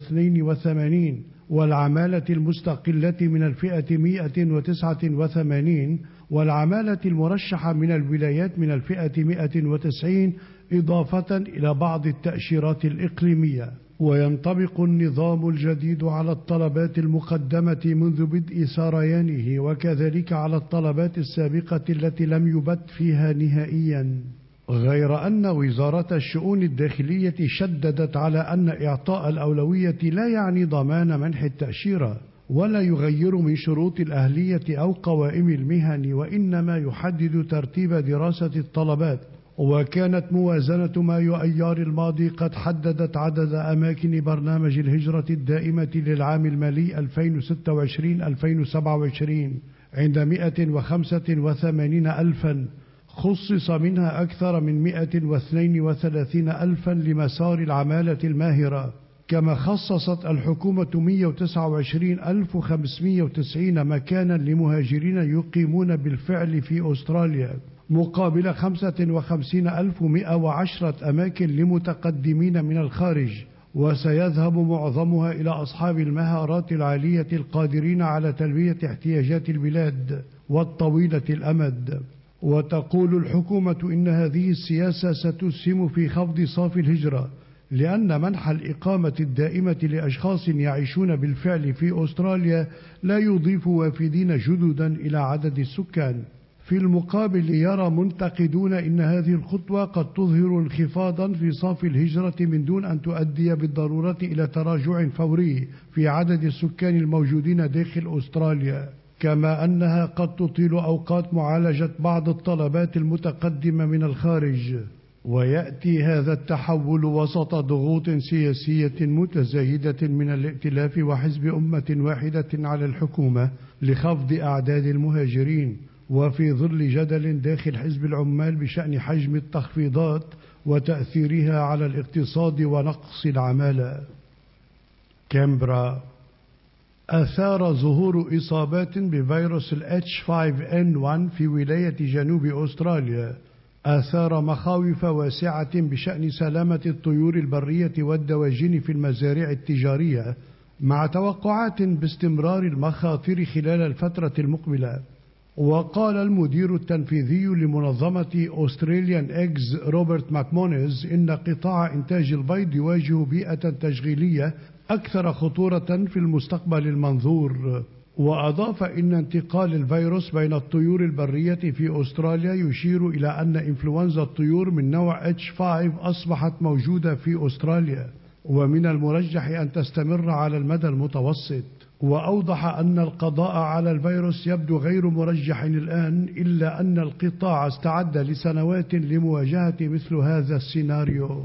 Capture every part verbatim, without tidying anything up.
واثنين وثمانين، والعمالة المستقلة من الفئة مئة وتسعة وثمانين، والعمالة المرشحة من الولايات من الفئة مئة وتسعين، إضافة إلى بعض التأشيرات الإقليمية. وينطبق النظام الجديد على الطلبات المقدمة منذ بدء سريانه، وكذلك على الطلبات السابقة التي لم يبت فيها نهائيا، غير أن وزارة الشؤون الداخلية شددت على أن إعطاء الأولوية لا يعني ضمان منح التأشيرة، ولا يغير من شروط الأهلية أو قوائم المهن، وإنما يحدد ترتيب دراسة الطلبات. وكانت موازنة مايو أيار الماضي قد حددت عدد أماكن برنامج الهجرة الدائمة للعام المالي ألفين وستة وعشرين ألفين وسبعة وعشرين عند مئة وخمسة وثمانين ألفا، خصص منها أكثر من مئة واثنين وثلاثين ألفا لمسار العمالة الماهرة. كما خصصت الحكومة مئة وتسعة وعشرين ألف وخمسمئة وتسعين مكانا لمهاجرين يقيمون بالفعل في أستراليا، مقابل خمسة وخمسين ألف ومئة وعشرة أماكن لمتقدمين من الخارج، وسيذهب معظمها إلى أصحاب المهارات العالية القادرين على تلبية احتياجات البلاد والطويلة الأمد. وتقول الحكومة إن هذه السياسة ستسهم في خفض صافي الهجرة، لأن منح الإقامة الدائمة لأشخاص يعيشون بالفعل في أستراليا لا يضيف وافدين جددا إلى عدد السكان. في المقابل يرى منتقدون إن هذه الخطوة قد تظهر انخفاضا في صافي الهجرة من دون أن تؤدي بالضرورة إلى تراجع فوري في عدد السكان الموجودين داخل أستراليا، كما أنها قد تطيل أوقات معالجة بعض الطلبات المتقدمة من الخارج. ويأتي هذا التحول وسط ضغوط سياسية متزايدة من الائتلاف وحزب أمة واحدة على الحكومة لخفض أعداد المهاجرين، وفي ظل جدل داخل حزب العمال بشأن حجم التخفيضات وتأثيرها على الاقتصاد ونقص العمالة. كامبرا. أثار ظهور إصابات بفيروس ال إتش فايف إن واحد في ولاية جنوب أستراليا أثار مخاوف واسعة بشأن سلامة الطيور البرية والدواجن في المزارع التجارية، مع توقعات باستمرار المخاطر خلال الفترة المقبلة. وقال المدير التنفيذي لمنظمة أستراليان إيجز روبرت ماكمونيز إن قطاع إنتاج البيض يواجه بيئة تشغيلية أكثر خطورة في المستقبل المنظور. وأضاف إن انتقال الفيروس بين الطيور البرية في أستراليا يشير إلى أن إنفلونزا الطيور من نوع إتش فايف أصبحت موجودة في أستراليا، ومن المرجح أن تستمر على المدى المتوسط. وأوضح أن القضاء على الفيروس يبدو غير مرجح الآن، إلا أن القطاع استعد لسنوات لمواجهة مثل هذا السيناريو.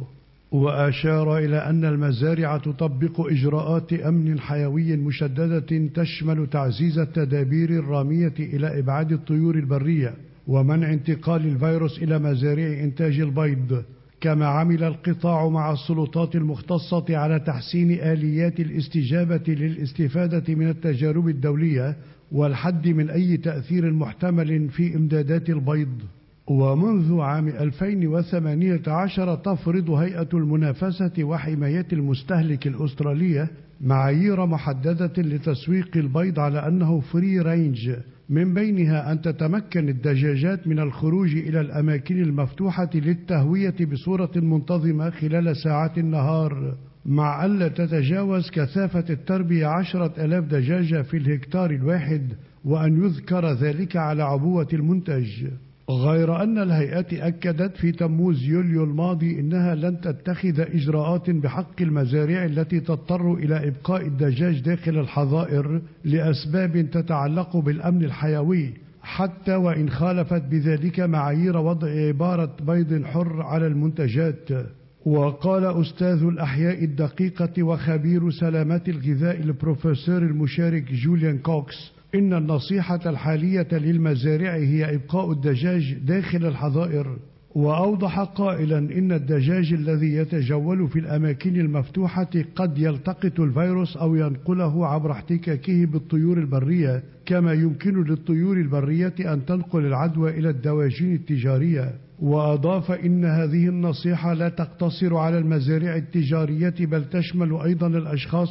وأشار إلى أن المزارع تطبق إجراءات أمن حيوي مشددة تشمل تعزيز التدابير الرامية إلى إبعاد الطيور البرية ومنع انتقال الفيروس إلى مزارع إنتاج البيض. كما عمل القطاع مع السلطات المختصة على تحسين آليات الاستجابة للاستفادة من التجارب الدولية والحد من أي تأثير محتمل في إمدادات البيض. ومنذ عام ألفين وثمانية عشر تفرض هيئة المنافسة وحماية المستهلك الأسترالية معايير محددة لتسويق البيض على أنه فري رينج، من بينها أن تتمكن الدجاجات من الخروج إلى الأماكن المفتوحة للتهوية بصورة منتظمة خلال ساعات النهار، مع ألا تتجاوز كثافة التربية عشرة آلاف دجاجة في الهكتار الواحد، وأن يذكر ذلك على عبوة المنتج. غير أن الهيئة أكدت في تموز يوليو الماضي إنها لن تتخذ إجراءات بحق المزارع التي تضطر إلى إبقاء الدجاج داخل الحظائر لأسباب تتعلق بالأمن الحيوي، حتى وإن خالفت بذلك معايير وضع عبارة بيض حر على المنتجات. وقال أستاذ الأحياء الدقيقة وخبير سلامة الغذاء البروفيسور المشارك جوليان كوكس إن النصيحة الحالية للمزارع هي إبقاء الدجاج داخل الحظائر. وأوضح قائلا إن الدجاج الذي يتجول في الأماكن المفتوحة قد يلتقط الفيروس أو ينقله عبر احتكاكه بالطيور البرية، كما يمكن للطيور البرية أن تنقل العدوى إلى الدواجن التجارية. وأضاف إن هذه النصيحة لا تقتصر على المزارع التجارية بل تشمل أيضا الأشخاص